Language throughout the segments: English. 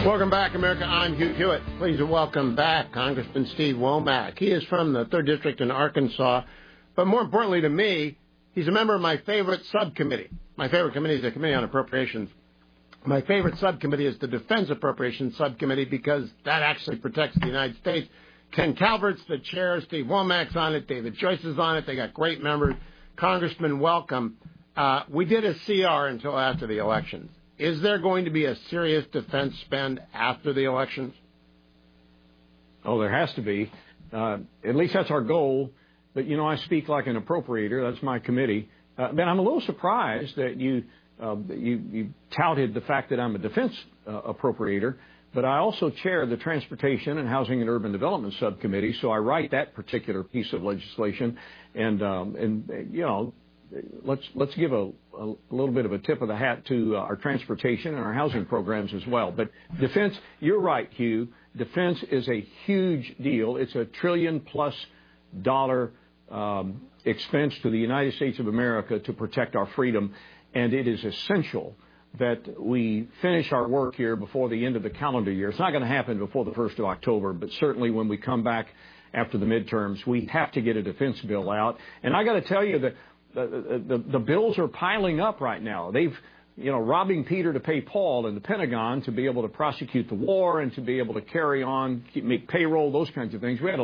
Welcome back, America. I'm Hugh Hewitt. Please welcome back Congressman Steve Womack. He is from the 3rd District in Arkansas, but more importantly to me, he's a member of my favorite subcommittee. My favorite committee is the Committee on Appropriations. My favorite subcommittee is the Defense Appropriations Subcommittee because that actually protects the United States. Ken Calvert's the chair. Steve Womack's on it. David Joyce is on it. They got great members. Congressman, welcome. We did a CR until after the elections. Is there going to be a serious defense spend after the elections? Oh, there has to be. At least that's our goal. But, you know, I speak like an appropriator. That's my committee. But I'm a little surprised that you touted the fact that I'm a defense appropriator. But I also chair the Transportation and Housing and Urban Development Subcommittee, so I write that particular piece of legislation. And you know, let's give a little bit of a tip of the hat to our transportation and our housing programs as well. But defense, you're right, Hugh. Defense is a huge deal. It's $1 trillion+ expense to the United States of America to protect our freedom, and it is essential that we finish our work here before the end of the calendar year. It's not going to happen before the 1st of October, but certainly when we come back after the midterms, we have to get a defense bill out. And I got to tell you that the bills are piling up right now. They've, you know, robbing Peter to pay Paul in the Pentagon to be able to prosecute the war and to be able to carry on, make payroll, those kinds of things. We had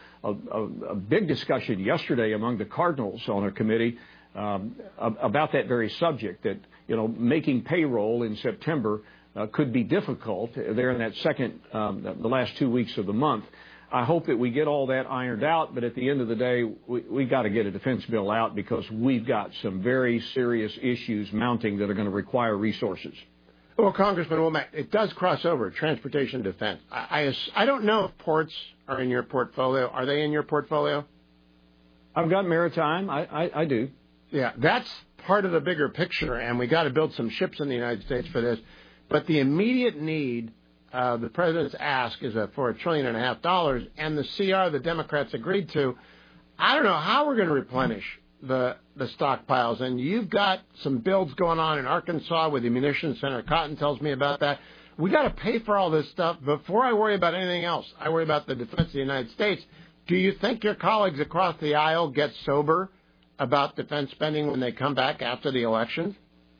a big discussion yesterday among the Cardinals on our committee about that very subject, that, you know, making payroll in September could be difficult there in that second, the last 2 weeks of the month. I hope that we get all that ironed out, but at the end of the day, we got to get a defense bill out because we've got some very serious issues mounting that are going to require resources. Well, Congressman Womack, it does cross over, transportation defense. I don't know if ports are in your portfolio. Are they in your portfolio? I've got maritime. I do. Yeah, that's part of the bigger picture, and we got to build some ships in the United States for this. But the immediate need, the president's ask, is for $1.5 trillion, and the CR the Democrats agreed to. I don't know how we're going to replenish the stockpiles, and you've got some builds going on in Arkansas with the munitions. Senator Cotton tells me about that. We got to pay for all this stuff before I worry about anything else. I worry about the defense of the United States. Do you think your colleagues across the aisle get sober about defense spending when they come back after the elections?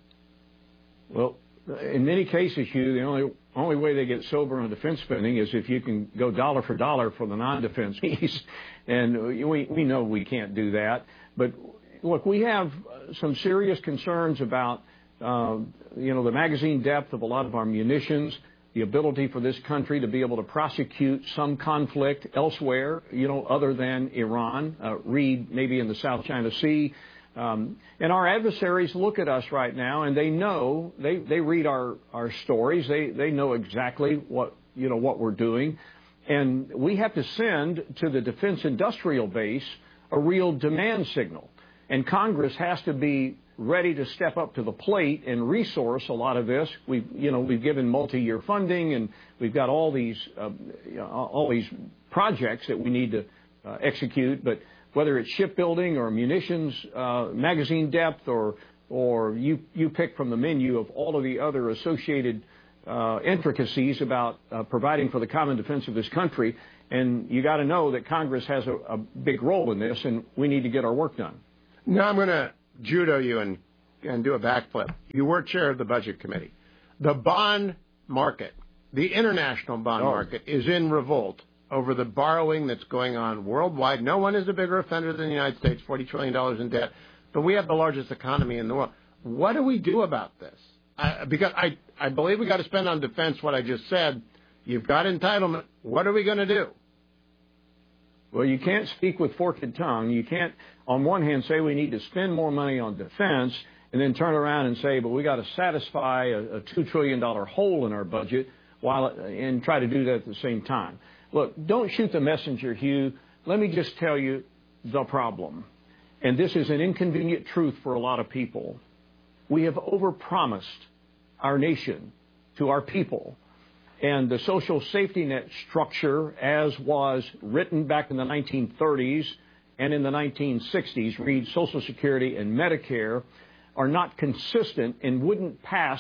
Well, in many cases, Hugh, the only way they get sober on defense spending is if you can go dollar for dollar for the non-defense piece. And we know we can't do that. But look, we have some serious concerns about, you know, the magazine depth of a lot of our munitions, the ability for this country to be able to prosecute some conflict elsewhere, you know, other than Iran, read maybe in the South China Sea. And our adversaries look at us right now, and they know, they read our stories. They know exactly what we're doing. And we have to send to the defense industrial base a real demand signal. And Congress has to be ready to step up to the plate and resource a lot of this. We've given multi-year funding, and we've got all these projects that we need to execute. But whether it's shipbuilding or munitions, magazine depth, or you pick from the menu of all of the other associated intricacies about providing for the common defense of this country, and you got to know that Congress has a big role in this, and we need to get our work done. Now I'm going to judo you and do a backflip. You were chair of the Budget Committee. The bond market, the international bond market, is in revolt over the borrowing that's going on worldwide. No one is a bigger offender than the United States, $40 trillion in debt, but we have the largest economy in the world. What do we do about this? Because I believe we got to spend on defense what I just said. You've got entitlement. What are we going to do? Well, you can't speak with forked tongue. You can't, on one hand, say we need to spend more money on defense and then turn around and say, but we got to satisfy a $2 trillion hole in our budget and try to do that at the same time. Look, don't shoot the messenger, Hugh. Let me just tell you the problem. And this is an inconvenient truth for a lot of people. We have overpromised our nation to our people. And the social safety net structure, as was written back in the 1930s and in the 1960s, read Social Security and Medicare, are not consistent and wouldn't pass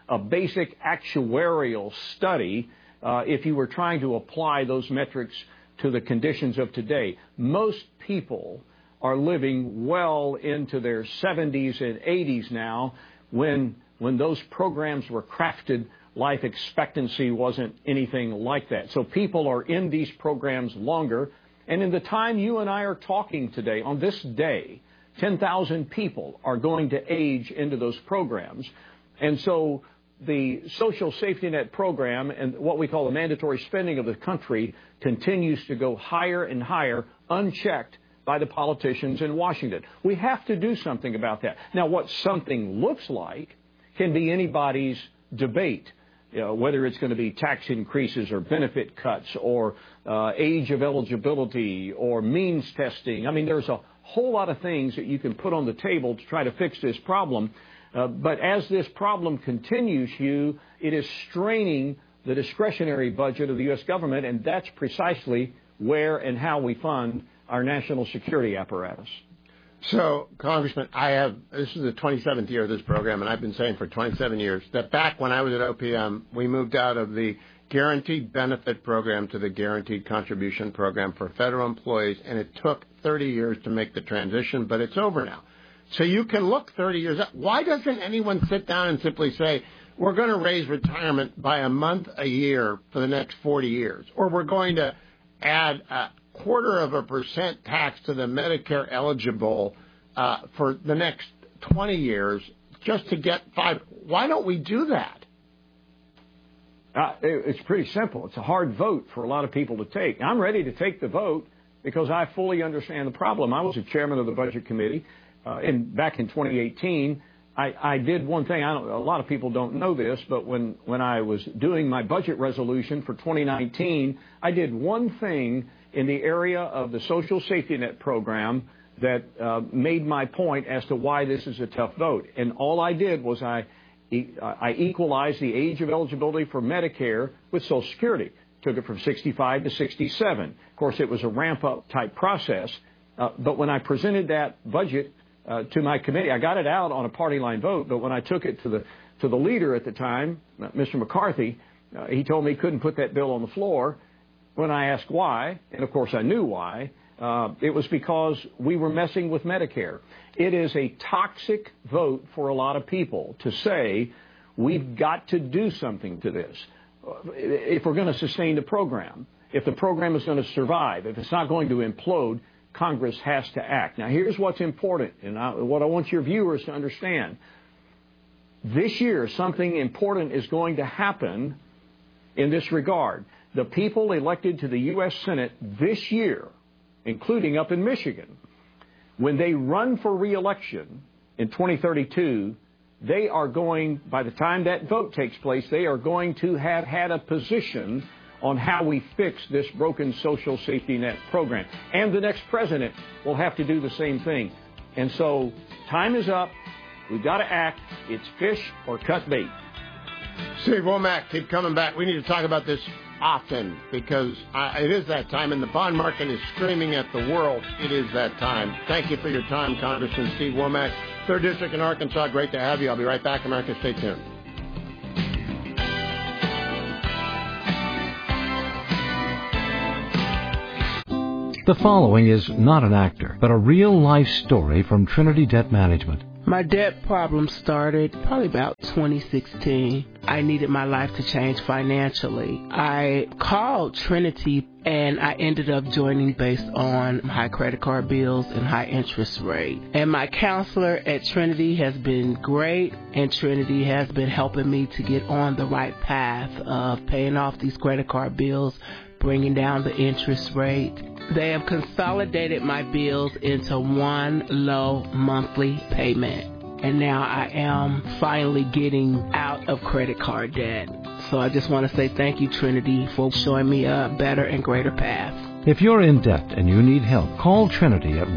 a basic actuarial study if you were trying to apply those metrics to the conditions of today. Most people are living well into their 70s and 80s now. When those programs were crafted, life expectancy wasn't anything like that. So people are in these programs longer. And in the time you and I are talking today, on this day, 10,000 people are going to age into those programs. And so the Social Safety Net program and what we call the mandatory spending of the country continues to go higher and higher, unchecked by the politicians in Washington. We have to do something about that. Now, what something looks like can be anybody's debate, whether it's going to be tax increases or benefit cuts or age of eligibility or means testing. I mean, there's a whole lot of things that you can put on the table to try to fix this problem. But as this problem continues, Hugh, it is straining the discretionary budget of the U.S. government, and that's precisely where and how we fund our national security apparatus. So, Congressman, this is the 27th year of this program, and I've been saying for 27 years that back when I was at OPM, we moved out of the guaranteed benefit program to the guaranteed contribution program for federal employees, and it took 30 years to make the transition, but it's over now. So you can look 30 years up. Why doesn't anyone sit down and simply say, we're going to raise retirement by a month a year for the next 40 years, or we're going to add 0.25% tax to the Medicare eligible for the next 20 years just to get 5? Why don't we do that? It's pretty simple. It's a hard vote for a lot of people to take. I'm ready to take the vote because I fully understand the problem. I was a chairman of the Budget Committee. Back in 2018, I did one thing. A lot of people don't know this, but when I was doing my budget resolution for 2019, I did one thing in the area of the Social Safety Net program that made my point as to why this is a tough vote. And all I did was I equalized the age of eligibility for Medicare with Social Security. Took it from 65 to 67. Of course, it was a ramp-up type process. But when I presented that budget to my committee, I got it out on a party line vote. But when I took it to the leader at the time, Mr. McCarthy, he told me he couldn't put that bill on the floor. When I asked why, and of course I knew why, it was because we were messing with Medicare. It is a toxic vote for a lot of people to say we've got to do something to this if we're going to sustain the program, if the program is going to survive, if it's not going to implode. Congress has to act. Now, here's what's important, and what I want your viewers to understand. This year, something important is going to happen in this regard. The people elected to the U.S. Senate this year, including up in Michigan, when they run for re-election in 2032, they are going, by the time that vote takes place, they are going to have had a position on how we fix this broken Social Safety Net program. And the next president will have to do the same thing. And so time is up. We've got to act. It's fish or cut bait. Steve Womack, keep coming back. We need to talk about this often because it is that time, and the bond market is screaming at the world. It is that time. Thank you for your time, Congressman Steve Womack, 3rd District in Arkansas. Great to have you. I'll be right back, America. Stay tuned. The following is not an actor, but a real-life story from Trinity Debt Management. My debt problem started probably about 2016. I needed my life to change financially. I called Trinity and I ended up joining based on high credit card bills and high interest rate. And my counselor at Trinity has been great, and Trinity has been helping me to get on the right path of paying off these credit card bills, bringing down the interest rate. They have consolidated my bills into one low monthly payment. And now I am finally getting out of credit card debt. So I just want to say thank you, Trinity, for showing me a better and greater path. If you're in debt and you need help, call Trinity at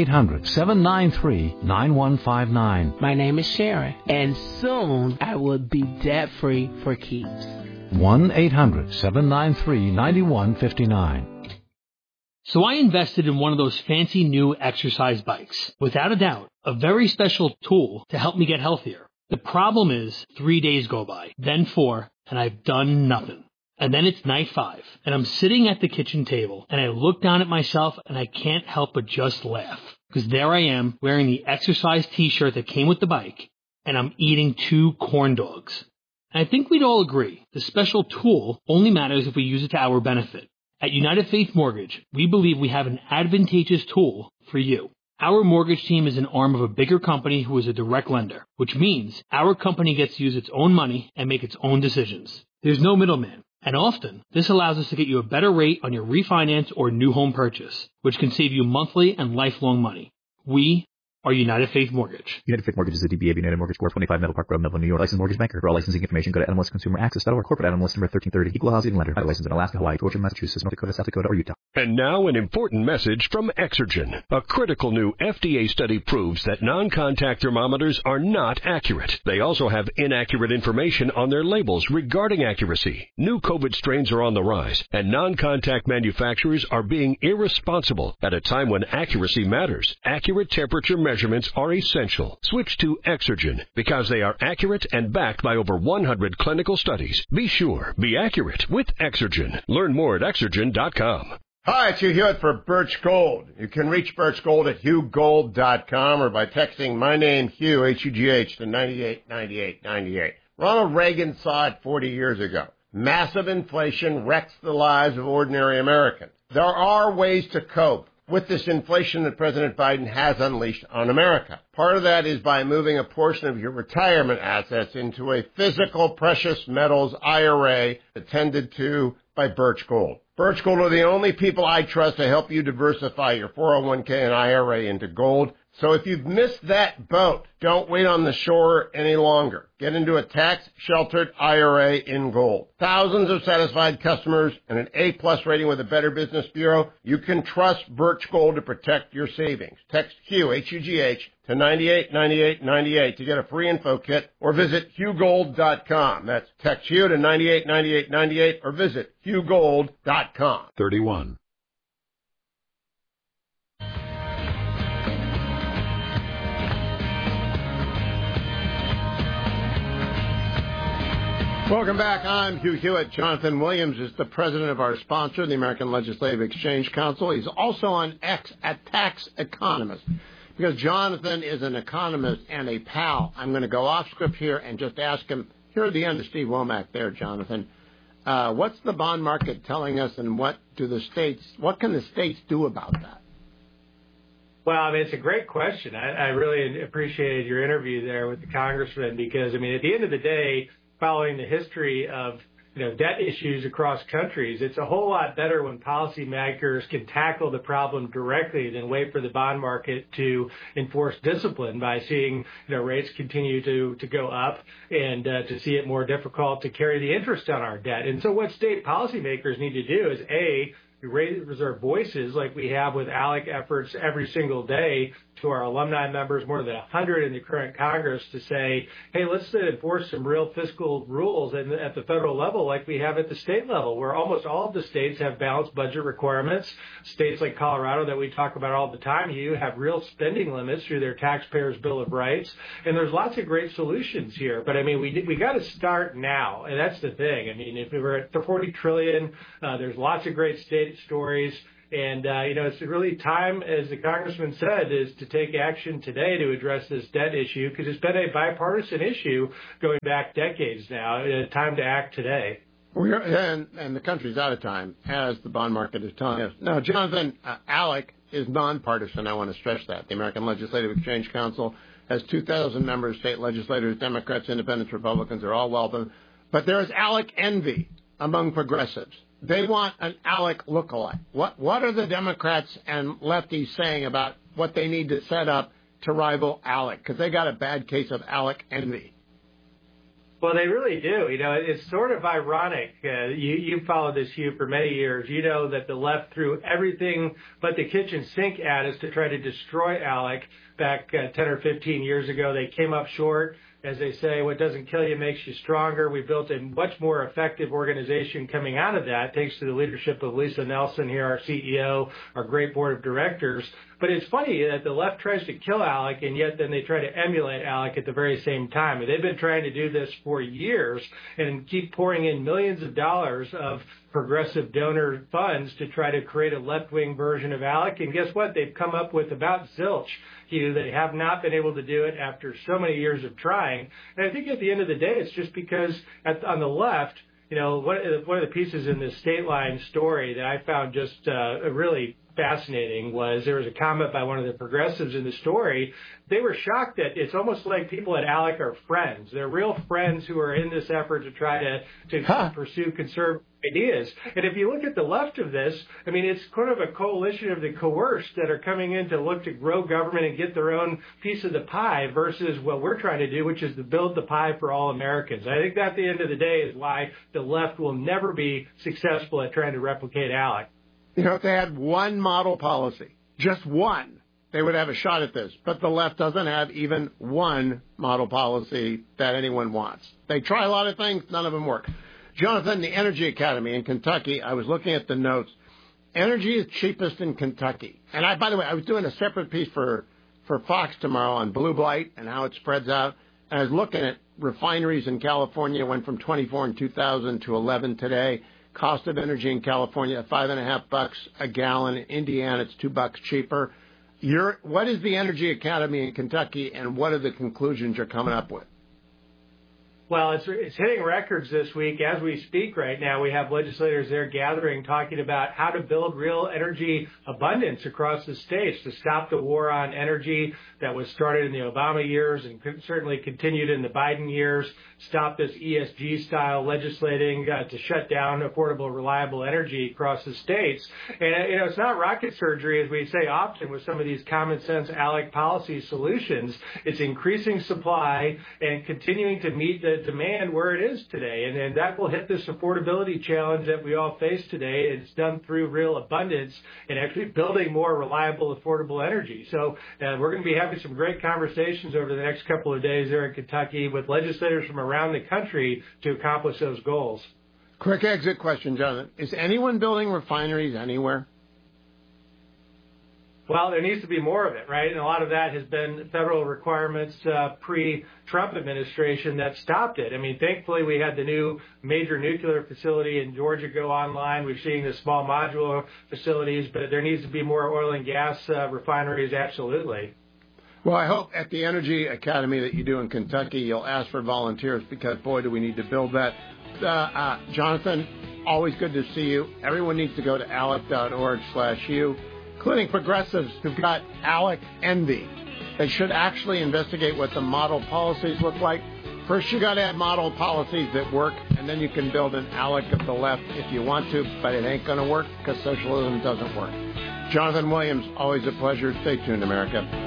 1-800-793-9159. My name is Sharon, and soon I will be debt-free for keeps. 1-800-793-9159. So I invested in one of those fancy new exercise bikes. Without a doubt, a very special tool to help me get healthier. The problem is 3 days go by, then 4, and I've done nothing. And then it's night 5, and I'm sitting at the kitchen table, and I look down at myself, and I can't help but just laugh. Because there I am, wearing the exercise t-shirt that came with the bike, and I'm eating 2 corn dogs. And I think we'd all agree, the special tool only matters if we use it to our benefit. At United Faith Mortgage, we believe we have an advantageous tool for you. Our mortgage team is an arm of a bigger company who is a direct lender, which means our company gets to use its own money and make its own decisions. There's no middleman, and often this allows us to get you a better rate on your refinance or new home purchase, which can save you monthly and lifelong money. We are United Faith Mortgage. United Faith Mortgage is a DBA of United Mortgage Corp. 25 Meadow Park Road, Melville, New York. Licensed mortgage banker. For all licensing information, go to nmlsconsumeraccess.org. Corporate item list number 1330. Equal housing lender. License in Alaska, Hawaii, Georgia, Massachusetts, North Dakota, South Dakota, or Utah. And now an important message from Exergen. A critical new FDA study proves that non-contact thermometers are not accurate. They also have inaccurate information on their labels regarding accuracy. New COVID strains are on the rise, and non-contact manufacturers are being irresponsible at a time when accuracy matters. Accurate temperature measurements are essential. Switch to Exergen because they are accurate and backed by over 100 clinical studies. Be sure, be accurate with Exergen. Learn more at Exergen.com. Hi, it's Hugh Hewitt for Birch Gold. You can reach Birch Gold at HughGold.com or by texting my name, Hugh, H-U-G-H, to 989898. Ronald Reagan saw it 40 years ago. Massive inflation wrecks the lives of ordinary Americans. There are ways to cope with this inflation that President Biden has unleashed on America. Part of that is by moving a portion of your retirement assets into a physical precious metals IRA attended to by Birch Gold. Birch Gold are the only people I trust to help you diversify your 401k and IRA into gold. So if you've missed that boat, don't wait on the shore any longer. Get into a tax-sheltered IRA in gold. Thousands of satisfied customers and an A-plus rating with the Better Business Bureau. You can trust Birch Gold to protect your savings. Text Hugh, H-U-G-H, to 989898 to get a free info kit or visit HughGold.com. That's text Hugh to 989898 or visit HughGold.com. 31. Welcome back. I'm Hugh Hewitt. Jonathan Williams is the president of our sponsor, the American Legislative Exchange Council. He's also on X at Tax Economist. Because Jonathan is an economist and a pal, I'm going to go off script here and just ask him, here at the end of Steve Womack there, Jonathan, what's the bond market telling us and what can the states do about that? Well, I mean, it's a great question. I really appreciated your interview there with the congressman because, I mean, at the end of the day, following the history of debt issues across countries, it's a whole lot better when policymakers can tackle the problem directly than wait for the bond market to enforce discipline by seeing rates continue to go up and to see it more difficult to carry the interest on our debt. And so what state policymakers need to do is, A, raise our voices like we have with ALEC efforts every single day to our alumni members, more than 100 in the current Congress, to say, hey, let's enforce some real fiscal rules at the federal level like we have at the state level, where almost all of the states have balanced budget requirements. States like Colorado that we talk about all the time, you have real spending limits through their Taxpayers' Bill of Rights. And there's lots of great solutions here. But, I mean, we got to start now. And that's the thing. I mean, if we were at the $40 trillion, there's lots of great state stories. And, it's really time, as the congressman said, is to take action today to address this debt issue because it's been a bipartisan issue going back decades now. Time to act today. And the country's out of time, as the bond market is telling us. Now, Jonathan, ALEC is nonpartisan. I want to stress that. The American Legislative Exchange Council has 2,000 members, state legislators, Democrats, Independents, Republicans. They're all welcome. But there is ALEC envy among progressives. They want an ALEC lookalike. What are the Democrats and lefties saying about what they need to set up to rival ALEC? Because they got a bad case of ALEC envy. Well, they really do. It's sort of ironic. You followed this, Hugh, for many years. You know that the left threw everything but the kitchen sink at us to try to destroy ALEC back 10 or 15 years ago. They came up short. As they say, what doesn't kill you makes you stronger. We built a much more effective organization coming out of that, thanks to the leadership of Lisa Nelson here, our CEO, our great board of directors. But it's funny that the left tries to kill ALEC, and yet then they try to emulate ALEC at the very same time. And they've been trying to do this for years and keep pouring in millions of dollars of progressive donor funds to try to create a left-wing version of ALEC. And guess what? They've come up with about zilch. They have not been able to do it after so many years of trying. And I think at the end of the day, it's just because on the left, one of the pieces in this State Line story that I found just really fascinating was there was a comment by one of the progressives in the story. They were shocked that it's almost like people at ALEC are friends. They're real friends who are in this effort to try to pursue conservative ideas. And if you look at the left of this, I mean, it's kind of a coalition of the coerced that are coming in to look to grow government and get their own piece of the pie versus what we're trying to do, which is to build the pie for all Americans. I think that at the end of the day is why the left will never be successful at trying to replicate ALEC. If they had one model policy, just one, they would have a shot at this. But the left doesn't have even one model policy that anyone wants. They try a lot of things, none of them work. Jonathan, the Energy Academy in Kentucky, I was looking at the notes. Energy is cheapest in Kentucky. And by the way, I was doing a separate piece for Fox tomorrow on blue blight and how it spreads out. And I was looking at refineries in California, went from 24 in 2000 to 11 today. Cost of energy in California, $5.50 a gallon. In Indiana, it's $2 cheaper. What is the Energy Academy in Kentucky, and what are the conclusions you're coming up with? Well, it's hitting records this week. As we speak right now, we have legislators there gathering, talking about how to build real energy abundance across the states to stop the war on energy that was started in the Obama years and certainly continued in the Biden years, stop this ESG-style legislating to shut down affordable, reliable energy across the states. And, it's not rocket surgery, as we say often with some of these common-sense ALEC policy solutions. It's increasing supply and continuing to meet the demand where it is today. And that will hit this affordability challenge that we all face today. It's done through real abundance and actually building more reliable, affordable energy. So we're going to be having some great conversations over the next couple of days there in Kentucky with legislators from around the country to accomplish those goals. Quick exit question, Jonathan. Is anyone building refineries anywhere? Well, there needs to be more of it, right? And a lot of that has been federal requirements pre-Trump administration that stopped it. I mean, thankfully, we had the new major nuclear facility in Georgia go online. We're seeing the small modular facilities, but there needs to be more oil and gas refineries, absolutely. Well, I hope at the Energy Academy that you do in Kentucky, you'll ask for volunteers because, boy, do we need to build that. Jonathan, always good to see you. Everyone needs to go to alec.org/you. Including progressives who've got ALEC envy. They should actually investigate what the model policies look like. First, you got to have model policies that work, and then you can build an ALEC of the left if you want to, but it ain't going to work because socialism doesn't work. Jonathan Williams, always a pleasure. Stay tuned, America.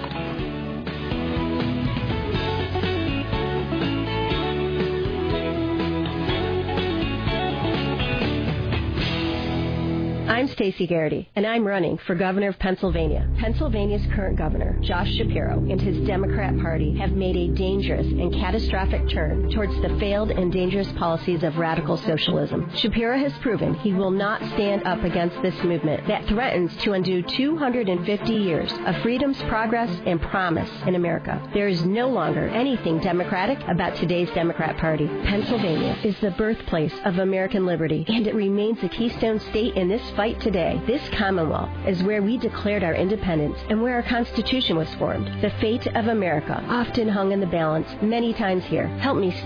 I'm Stacey Garrity, and I'm running for governor of Pennsylvania. Pennsylvania's current governor, Josh Shapiro, and his Democrat Party have made a dangerous and catastrophic turn towards the failed and dangerous policies of radical socialism. Shapiro has proven he will not stand up against this movement that threatens to undo 250 years of freedoms, progress, and promise in America. There is no longer anything democratic about today's Democrat Party. Pennsylvania is the birthplace of American liberty, and it remains the keystone state in this fight today. This Commonwealth is where we declared our independence and where our Constitution was formed. The fate of America often hung in the balance many times here. Help me